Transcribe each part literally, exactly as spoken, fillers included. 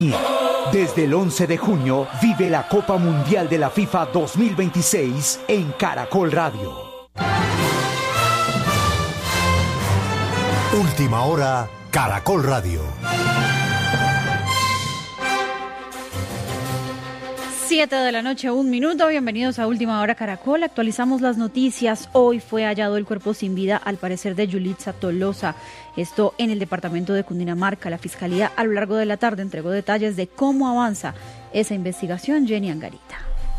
Desde el once de junio vive la Copa Mundial de la FIFA dos mil veintiséis en Caracol Radio. Última hora, Caracol Radio. Siete de la noche, un minuto. Bienvenidos a Última Hora Caracol. Actualizamos las noticias. Hoy fue hallado el cuerpo sin vida, al parecer, de Yulitza Tolosa. Esto en el departamento de Cundinamarca. La Fiscalía a lo largo de la tarde entregó detalles de cómo avanza esa investigación. Jenny Angarita.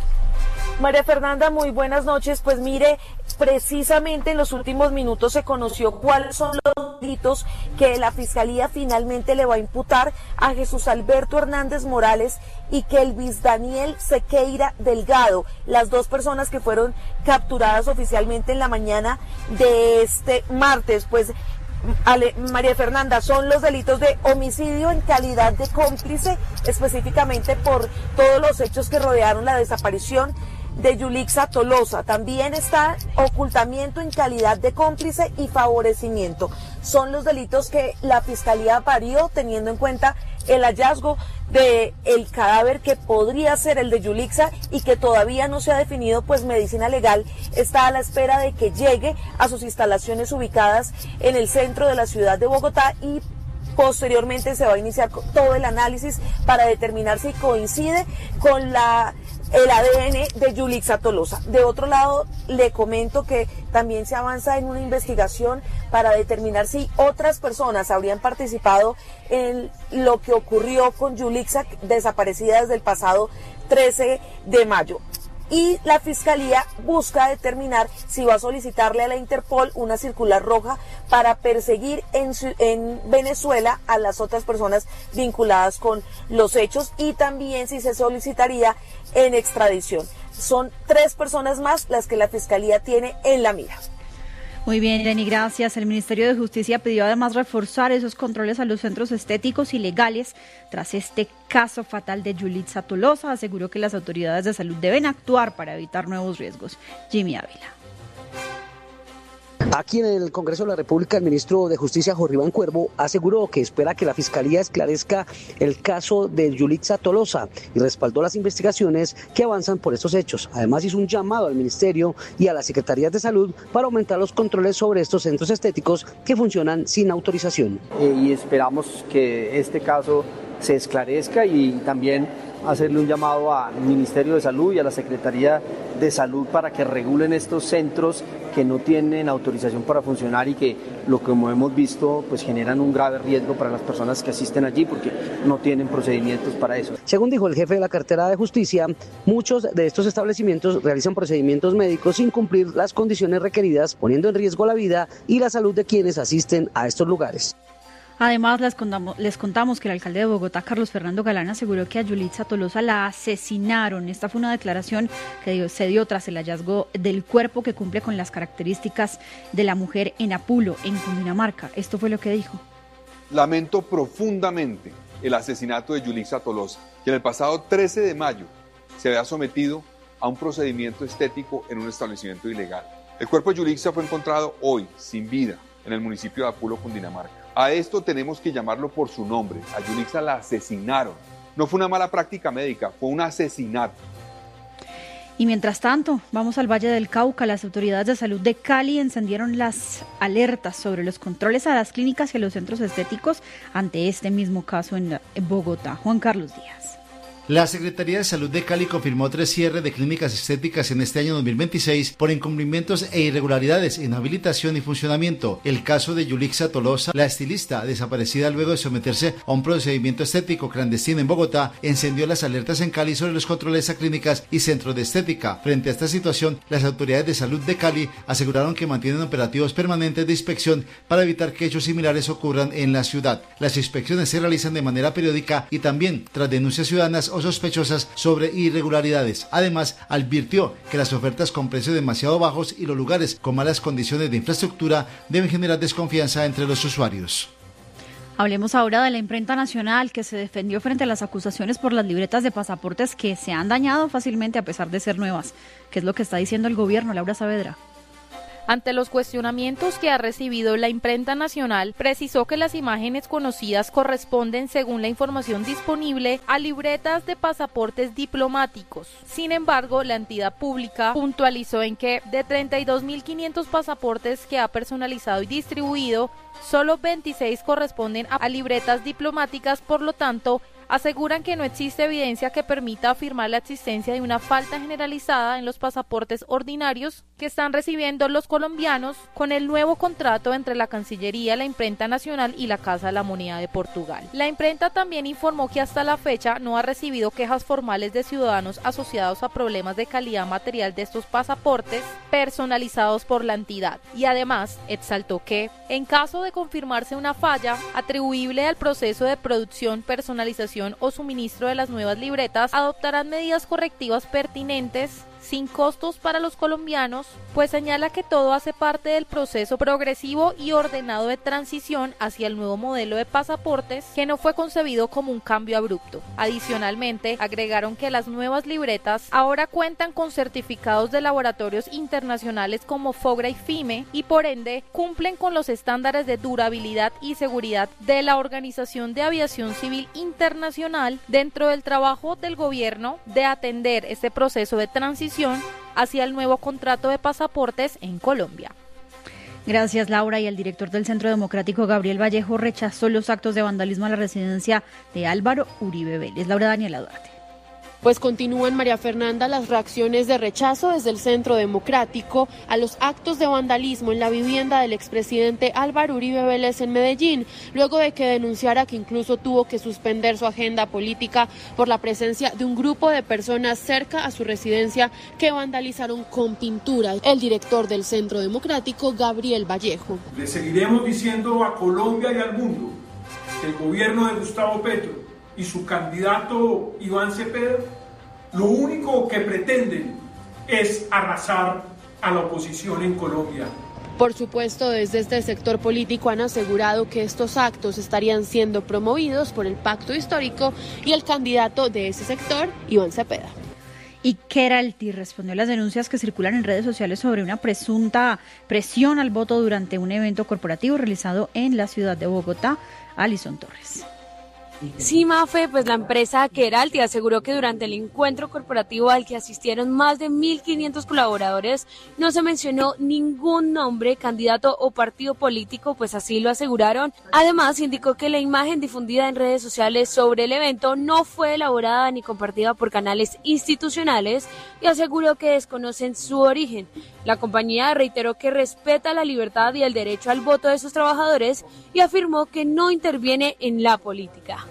María Fernanda, muy buenas noches. Pues mire, precisamente en los últimos minutos se conoció cuáles son los delitos que la Fiscalía finalmente le va a imputar a Jesús Alberto Hernández Morales y Kelvis Daniel Sequeira Delgado, las dos personas que fueron capturadas oficialmente en la mañana de este martes. Pues Ale, María Fernanda, son los delitos de homicidio en calidad de cómplice, específicamente por todos los hechos que rodearon la desaparición de Yulitza Tolosa. También está ocultamiento en calidad de cómplice y favorecimiento. Son los delitos que la Fiscalía varió teniendo en cuenta el hallazgo de el cadáver que podría ser el de Yulitza y que todavía no se ha definido, pues Medicina Legal está a la espera de que llegue a sus instalaciones ubicadas en el centro de la ciudad de Bogotá, y posteriormente se va a iniciar todo el análisis para determinar si coincide con la el A D N de Yulitza Tolosa. De otro lado, le comento que también se avanza en una investigación para determinar si otras personas habrían participado en lo que ocurrió con Yulitza, desaparecida desde el pasado trece de mayo. Y la Fiscalía busca determinar si va a solicitarle a la Interpol una circular roja para perseguir en, su, en Venezuela a las otras personas vinculadas con los hechos, y también si se solicitaría en extradición. Son tres personas más las que la Fiscalía tiene en la mira. Muy bien, Jenny, gracias. El Ministerio de Justicia pidió además reforzar esos controles a los centros estéticos y legales tras este caso fatal de Yulitza Tolosa. Aseguró que las autoridades de salud deben actuar para evitar nuevos riesgos. Jimmy Ávila. Aquí en el Congreso de la República, el ministro de Justicia, Jorge Iván Cuervo, aseguró que espera que la Fiscalía esclarezca el caso de Yulitza Tolosa y respaldó las investigaciones que avanzan por estos hechos. Además, hizo un llamado al Ministerio y a las Secretarías de Salud para aumentar los controles sobre estos centros estéticos que funcionan sin autorización. Eh, y esperamos que este caso se esclarezca, y también hacerle un llamado al Ministerio de Salud y a la Secretaría de Salud para que regulen estos centros que no tienen autorización para funcionar y que, lo que como hemos visto, pues generan un grave riesgo para las personas que asisten allí porque no tienen procedimientos para eso. Según dijo el jefe de la cartera de Justicia, muchos de estos establecimientos realizan procedimientos médicos sin cumplir las condiciones requeridas, poniendo en riesgo la vida y la salud de quienes asisten a estos lugares. Además, les contamos, les contamos que el alcalde de Bogotá, Carlos Fernando Galán, aseguró que a Yulitza Tolosa la asesinaron. Esta fue una declaración que se dio tras el hallazgo del cuerpo que cumple con las características de la mujer en Apulo, en Cundinamarca. Esto fue lo que dijo. Lamento profundamente el asesinato de Yulitza Tolosa, que en el pasado trece de mayo se había sometido a un procedimiento estético en un establecimiento ilegal. El cuerpo de Yulitza fue encontrado hoy, sin vida, en el municipio de Apulo, Cundinamarca. A esto tenemos que llamarlo por su nombre. A Yulitza la asesinaron. No fue una mala práctica médica, fue un asesinato. Y mientras tanto, vamos al Valle del Cauca. Las autoridades de salud de Cali encendieron las alertas sobre los controles a las clínicas y a los centros estéticos ante este mismo caso en Bogotá. Juan Carlos Díaz. La Secretaría de Salud de Cali confirmó tres cierres de clínicas estéticas en este año dos mil veintiséis por incumplimientos e irregularidades en habilitación y funcionamiento. El caso de Yulitza Tolosa, la estilista desaparecida luego de someterse a un procedimiento estético clandestino en Bogotá, encendió las alertas en Cali sobre los controles a clínicas y centros de estética. Frente a esta situación, las autoridades de salud de Cali aseguraron que mantienen operativos permanentes de inspección para evitar que hechos similares ocurran en la ciudad. Las inspecciones se realizan de manera periódica y también tras denuncias ciudadanas o sospechosas sobre irregularidades. Además, advirtió que las ofertas con precios demasiado bajos y los lugares con malas condiciones de infraestructura deben generar desconfianza entre los usuarios. Hablemos ahora de la imprenta nacional, que se defendió frente a las acusaciones por las libretas de pasaportes que se han dañado fácilmente a pesar de ser nuevas. ¿Qué es lo que está diciendo el gobierno, Laura Saavedra? Ante los cuestionamientos que ha recibido la imprenta nacional, precisó que las imágenes conocidas corresponden, según la información disponible, a libretas de pasaportes diplomáticos. Sin embargo, la entidad pública puntualizó en que de treinta y dos mil quinientos pasaportes que ha personalizado y distribuido, solo veintiséis corresponden a libretas diplomáticas, por lo tanto, aseguran que no existe evidencia que permita afirmar la existencia de una falta generalizada en los pasaportes ordinarios que están recibiendo los colombianos con el nuevo contrato entre la Cancillería, la Imprenta Nacional y la Casa de la Moneda de Portugal. La imprenta también informó que hasta la fecha no ha recibido quejas formales de ciudadanos asociados a problemas de calidad material de estos pasaportes personalizados por la entidad, y además exaltó que, en caso de confirmarse una falla atribuible al proceso de producción, personalización o suministro de las nuevas libretas, adoptarán medidas correctivas pertinentes sin costos para los colombianos, pues señala que todo hace parte del proceso progresivo y ordenado de transición hacia el nuevo modelo de pasaportes, que no fue concebido como un cambio abrupto. Adicionalmente, agregaron que las nuevas libretas ahora cuentan con certificados de laboratorios internacionales como FOGRA y FIME y por ende cumplen con los estándares de durabilidad y seguridad de la Organización de Aviación Civil Internacional, dentro del trabajo del gobierno de atender este proceso de transición hacia el nuevo contrato de pasaportes en Colombia. Gracias, Laura. Y el director del Centro Democrático, Gabriel Vallejo, rechazó los actos de vandalismo a la residencia de Álvaro Uribe Vélez. Laura Daniela Duarte. Pues continúan, María Fernanda, las reacciones de rechazo desde el Centro Democrático a los actos de vandalismo en la vivienda del expresidente Álvaro Uribe Vélez en Medellín, luego de que denunciara que incluso tuvo que suspender su agenda política por la presencia de un grupo de personas cerca a su residencia que vandalizaron con pintura. El director del Centro Democrático, Gabriel Vallejo. Le seguiremos diciendo a Colombia y al mundo que el gobierno de Gustavo Petro y su candidato Iván Cepeda, lo único que pretenden es arrasar a la oposición en Colombia. Por supuesto, desde este sector político han asegurado que estos actos estarían siendo promovidos por el Pacto Histórico y el candidato de ese sector, Iván Cepeda. Y Keralty respondió a las denuncias que circulan en redes sociales sobre una presunta presión al voto durante un evento corporativo realizado en la ciudad de Bogotá. Alison Torres. Sí, Mafe, pues la empresa Keralty aseguró que durante el encuentro corporativo al que asistieron más de mil quinientos colaboradores no se mencionó ningún nombre, candidato o partido político, pues así lo aseguraron. Además, indicó que la imagen difundida en redes sociales sobre el evento no fue elaborada ni compartida por canales institucionales y aseguró que desconocen su origen. La compañía reiteró que respeta la libertad y el derecho al voto de sus trabajadores y afirmó que no interviene en la política.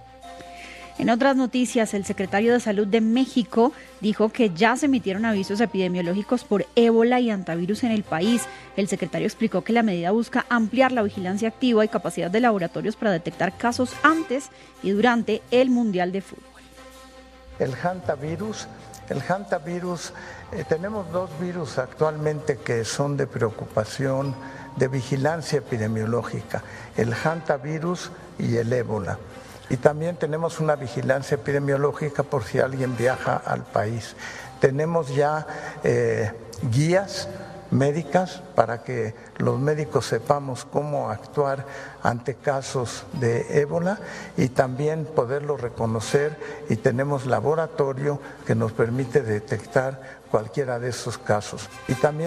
En otras noticias, el secretario de Salud de México dijo que ya se emitieron avisos epidemiológicos por ébola y hantavirus en el país. El secretario explicó que la medida busca ampliar la vigilancia activa y capacidad de laboratorios para detectar casos antes y durante el Mundial de Fútbol. El hantavirus, el hantavirus, eh, tenemos dos virus actualmente que son de preocupación, de vigilancia epidemiológica, el hantavirus y el ébola. Y también tenemos una vigilancia epidemiológica por si alguien viaja al país. Tenemos ya eh, guías médicas para que los médicos sepamos cómo actuar ante casos de ébola y también poderlo reconocer, y tenemos laboratorio que nos permite detectar cualquiera de esos casos. Y también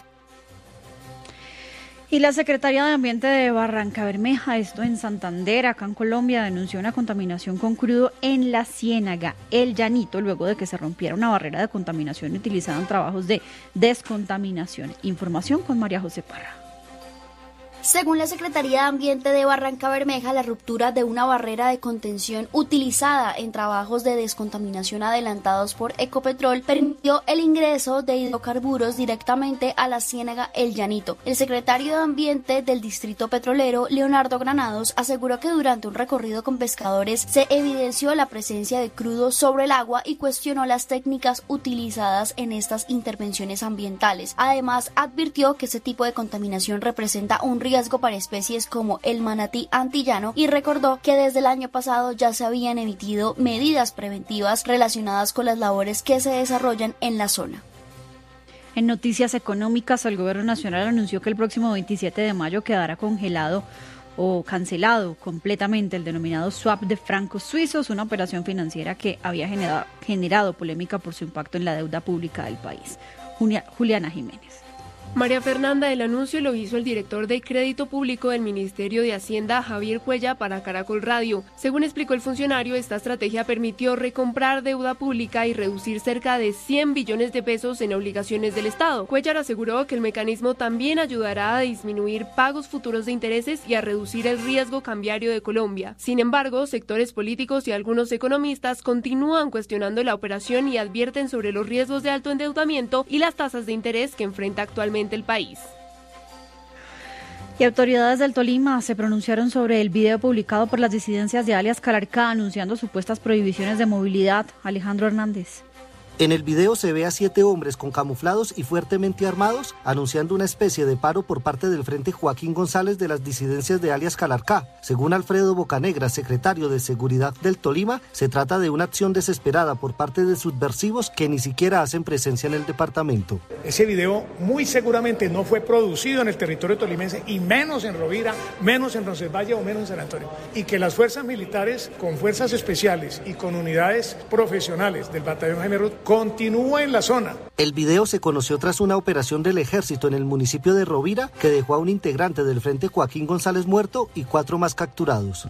Y la Secretaría de Ambiente de Barrancabermeja, esto en Santander, acá en Colombia, denunció una contaminación con crudo en la ciénaga El Llanito, luego de que se rompiera una barrera de contaminación utilizada en trabajos de descontaminación. Información con María José Parra. Según la Secretaría de Ambiente de Barrancabermeja, la ruptura de una barrera de contención utilizada en trabajos de descontaminación adelantados por Ecopetrol permitió el ingreso de hidrocarburos directamente a la ciénaga El Llanito. El secretario de Ambiente del Distrito Petrolero, Leonardo Granados, aseguró que durante un recorrido con pescadores se evidenció la presencia de crudo sobre el agua y cuestionó las técnicas utilizadas en estas intervenciones ambientales. Además, advirtió que ese tipo de contaminación representa un riesgo riesgo para especies como el manatí antillano y recordó que desde el año pasado ya se habían emitido medidas preventivas relacionadas con las labores que se desarrollan en la zona. En noticias económicas, el Gobierno Nacional anunció que el próximo veintisiete de mayo quedará congelado o cancelado completamente el denominado swap de francos suizos, una operación financiera que había generado, generado polémica por su impacto en la deuda pública del país. Julia, Juliana Jiménez. María Fernanda, el anuncio lo hizo el director de Crédito Público del Ministerio de Hacienda, Javier Cuella, para Caracol Radio. Según explicó el funcionario, esta estrategia permitió recomprar deuda pública y reducir cerca de cien billones de pesos en obligaciones del Estado. Cuellar aseguró que el mecanismo también ayudará a disminuir pagos futuros de intereses y a reducir el riesgo cambiario de Colombia. Sin embargo, sectores políticos y algunos economistas continúan cuestionando la operación y advierten sobre los riesgos de alto endeudamiento y las tasas de interés que enfrenta actualmente el país. Y autoridades del Tolima se pronunciaron sobre el video publicado por las disidencias de alias Calarcá anunciando supuestas prohibiciones de movilidad. Alejandro Hernández. En el video se ve a siete hombres con camuflados y fuertemente armados anunciando una especie de paro por parte del Frente Joaquín González de las disidencias de alias Calarcá. Según Alfredo Bocanegra, secretario de Seguridad del Tolima, se trata de una acción desesperada por parte de subversivos que ni siquiera hacen presencia en el departamento. Ese video muy seguramente no fue producido en el territorio tolimense y menos en Rovira, menos en Roncesvalles o menos en San Antonio. Y que las fuerzas militares con fuerzas especiales y con unidades profesionales del batallón Jaime Roth continúa en la zona. El video se conoció tras una operación del ejército en el municipio de Rovira que dejó a un integrante del Frente Joaquín González muerto y cuatro más capturados.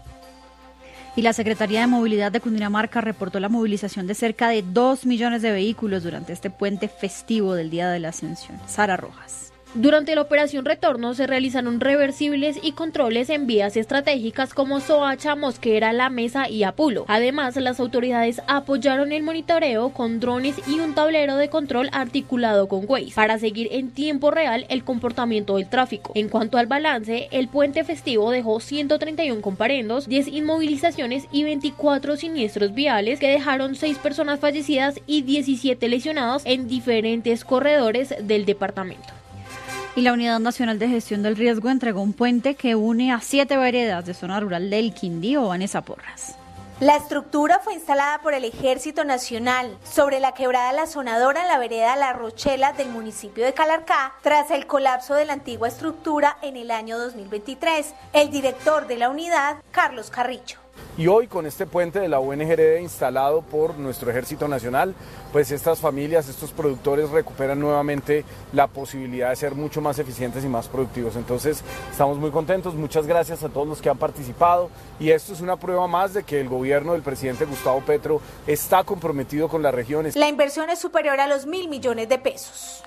Y la Secretaría de Movilidad de Cundinamarca reportó la movilización de cerca de dos millones de vehículos durante este puente festivo del Día de la Ascensión. Sara Rojas. Durante la operación Retorno se realizaron reversibles y controles en vías estratégicas como Soacha, Mosquera, La Mesa y Apulo. Además, las autoridades apoyaron el monitoreo con drones y un tablero de control articulado con Waze para seguir en tiempo real el comportamiento del tráfico. En cuanto al balance, el puente festivo dejó ciento treinta y uno comparendos, diez inmovilizaciones y veinticuatro siniestros viales que dejaron seis personas fallecidas y diecisiete lesionados en diferentes corredores del departamento. Y la Unidad Nacional de Gestión del Riesgo entregó un puente que une a siete veredas de zona rural del Quindío. Vanessa Porras. La estructura fue instalada por el Ejército Nacional sobre la quebrada La Sonadora en la vereda La Rochela del municipio de Calarcá tras el colapso de la antigua estructura en el año dos mil veintitrés. El director de la unidad, Carlos Carrillo. Y hoy con este puente de la U N G R instalado por nuestro Ejército Nacional, pues estas familias, estos productores recuperan nuevamente la posibilidad de ser mucho más eficientes y más productivos. Entonces estamos muy contentos, muchas gracias a todos los que han participado y esto es una prueba más de que el gobierno del presidente Gustavo Petro está comprometido con las regiones. La inversión es superior a los mil millones de pesos.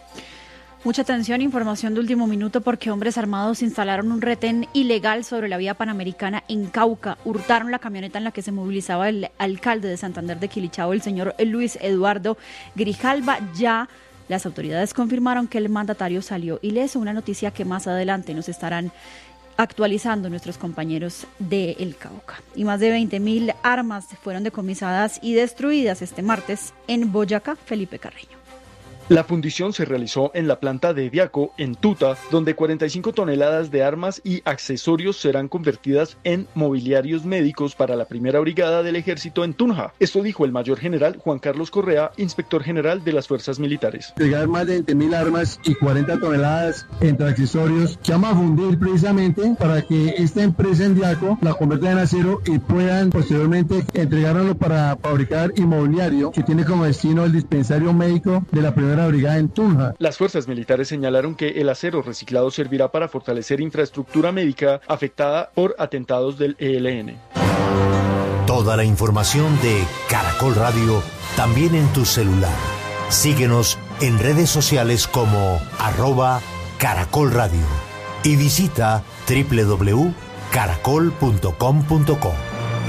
Mucha atención, información de último minuto porque hombres armados instalaron un retén ilegal sobre la vía panamericana en Cauca. Hurtaron la camioneta en la que se movilizaba el alcalde de Santander de Quilichao, el señor Luis Eduardo Grijalva. Ya las autoridades confirmaron que el mandatario salió ileso, una noticia que más adelante nos estarán actualizando nuestros compañeros de El Cauca. Y más de veinte mil armas fueron decomisadas y destruidas este martes en Boyacá. Felipe Carreño. La fundición se realizó en la planta de Diaco, en Tuta, donde cuarenta y cinco toneladas de armas y accesorios serán convertidas en mobiliarios médicos para la primera brigada del ejército en Tunja. Esto dijo el mayor general Juan Carlos Correa, inspector general de las fuerzas militares. Llegar más de veinte mil armas y cuarenta toneladas entre accesorios que vamos a fundir precisamente para que esta empresa en Diaco la convierta en acero y puedan posteriormente entregárnoslo para fabricar inmobiliario que tiene como destino el dispensario médico de la primera brigada en Tunja. Las fuerzas militares señalaron que el acero reciclado servirá para fortalecer infraestructura médica afectada por atentados del E L N. Toda la información de Caracol Radio también en tu celular. Síguenos en redes sociales como arroba Caracol Radio y visita doble u doble u doble u punto caracol punto com punto co.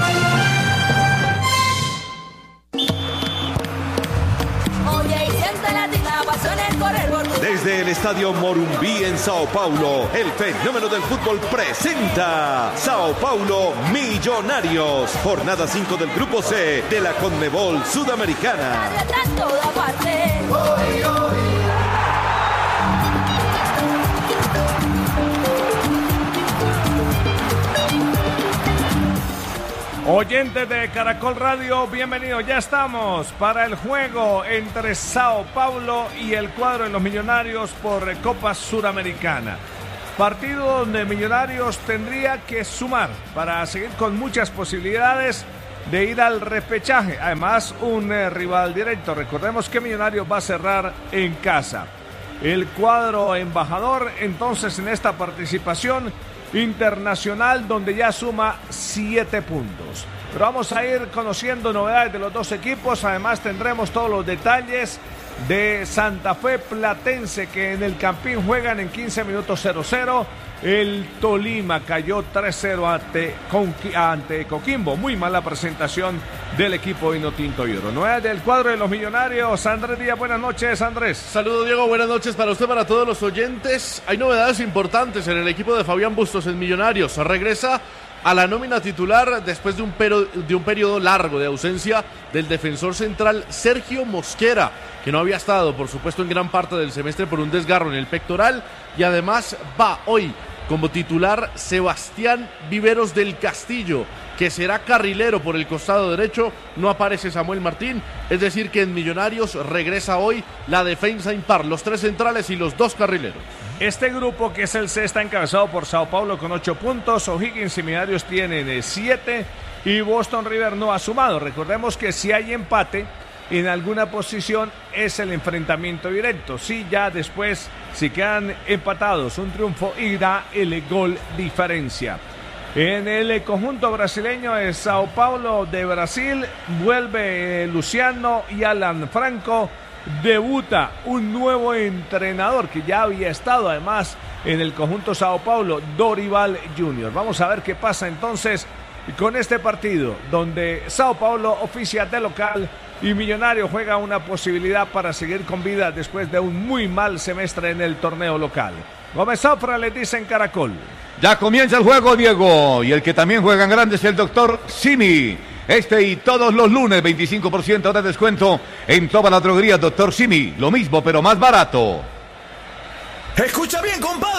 Desde el Estadio Morumbi en Sao Paulo, el fenómeno del fútbol presenta Sao Paulo Millonarios, jornada cinco del Grupo C de la Conmebol Sudamericana. Oyentes de Caracol Radio, bienvenidos. Ya estamos para el juego entre Sao Paulo y el cuadro de los Millonarios por Copa Suramericana. Partido donde Millonarios tendría que sumar para seguir con muchas posibilidades de ir al repechaje. Además, un eh, rival directo. Recordemos que Millonarios va a cerrar en casa. El cuadro embajador, entonces, en esta participación internacional, donde ya suma siete puntos. Pero vamos a ir conociendo novedades de los dos equipos. Además, tendremos todos los detalles de Santa Fe Platense, que en el Campín juegan en quince minutos cero cero. El Tolima cayó tres cero ante, ante Coquimbo. Muy mala presentación del equipo Vinotinto y Oro. Novedades del cuadro de los Millonarios. Andrés Díaz, buenas noches, Andrés. Saludos, Diego, buenas noches para usted, para todos los oyentes. Hay novedades importantes en el equipo de Fabián Bustos en Millonarios. Regresa a la nómina titular después de un, pero, de un periodo largo de ausencia del defensor central Sergio Mosquera, que no había estado, por supuesto, en gran parte del semestre por un desgarro en el pectoral, y además va hoy como titular Sebastián Viveros del Castillo, que será carrilero por el costado derecho. No aparece Samuel Martín, es decir que en Millonarios regresa hoy la defensa impar, los tres centrales y los dos carrileros. Este grupo, que es el C, está encabezado por Sao Paulo con ocho puntos, O'Higgins y Millonarios tienen siete y Boston River no ha sumado. Recordemos que si hay empate en alguna posición es el enfrentamiento directo. Si ya después, si quedan empatados, un triunfo y da el gol diferencia. En el conjunto brasileño de Sao Paulo de Brasil vuelve Luciano y Alan Franco. Debuta un nuevo entrenador que ya había estado además en el conjunto Sao Paulo, Dorival junior Vamos a ver qué pasa entonces con este partido, donde Sao Paulo oficia de local y Millonario juega una posibilidad para seguir con vida después de un muy mal semestre en el torneo local. Gómez Zafra les dice en Caracol. Ya comienza el juego, Diego, y el que también juega en grande es el doctor Simi. Este y todos los lunes, veinticinco por ciento de descuento en toda la droguería doctor Simi. Lo mismo, pero más barato. Escucha bien, compadre.